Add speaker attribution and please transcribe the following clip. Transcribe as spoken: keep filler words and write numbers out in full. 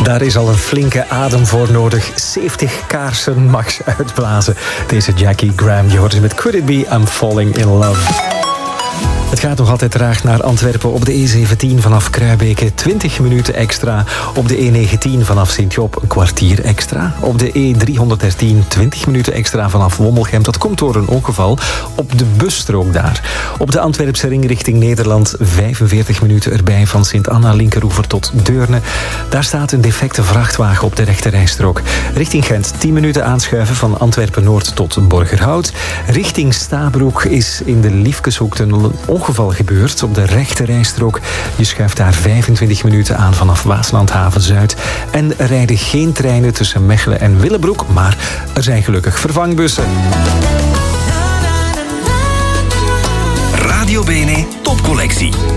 Speaker 1: Daar is al een flinke adem voor nodig. zeventig kaarsen max uitblazen. Deze Jackie Graham, je hoort ze met Could It Be I'm Falling In Love. Het gaat nog altijd traag naar Antwerpen op de E zeventien vanaf Kruibeke. twintig minuten extra. Op de E negentien vanaf Sint-Job een kwartier extra. Op de E driehonderddertien twintig minuten extra vanaf Wommelgem. Dat komt door een ongeval op de busstrook daar. Op de Antwerpse ring richting Nederland vijfenveertig minuten erbij van Sint-Anna Linkeroever tot Deurne. Daar staat een defecte vrachtwagen op de rechterrijstrook. Richting Gent tien minuten aanschuiven van Antwerpen-Noord tot Borgerhout. Richting Stabroek is in de Liefkeshoektunnel een ongeval gebeurd op de rechterrijstrook. Je schuift daar vijfentwintig minuten aan vanaf Waaslandhaven Zuid. En er rijden geen treinen tussen Mechelen en Willebroek, maar er zijn gelukkig vervangbussen.
Speaker 2: Radio Bene Topcollectie.